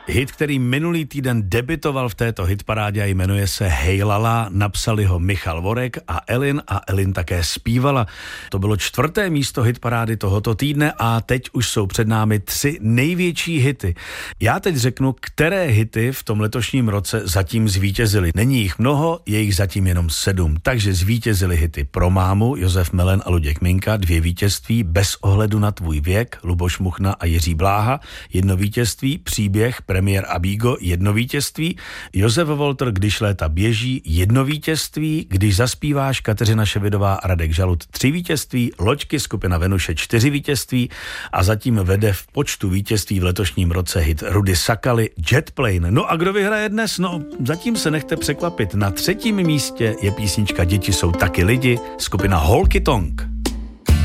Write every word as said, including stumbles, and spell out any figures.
Hit, který minulý týden debitoval v této hitparádě a jmenuje se Hejlala, napsali ho Michal Vorek a Elin a Elin také zpívala. To bylo čtvrté místo hitparády tohoto týdne a teď už jsou před námi tři největší hity. Já teď řeknu, které hity v tom letošním roce zatím zvítězily. Není jich mnoho, je jich zatím jenom sedm, takže zvítězily hity Pro mámu, Josef Melen a Luděk Minka, dvě vítězství, Bez ohledu na tvůj věk, Luboš Muchna a Jiří Bláha, jedno vítězství, Příběh, premiér Abigo, jedno vítězství, Josef Volter, Když léta běží, jedno vítězství, Když zaspíváš, Kateřina Ševidová a Radek Žalud, tři vítězství, Loďky, skupina Venuše, čtyři vítězství a zatím vede v počtu vítězství v letošním roce hit Rudy Sakaly, Jet Plane. No a kdo vyhraje dnes? No, zatím se nechte překvapit. Na třetím místě je písnička Děti jsou taky lidi, skupina Holky Tonk.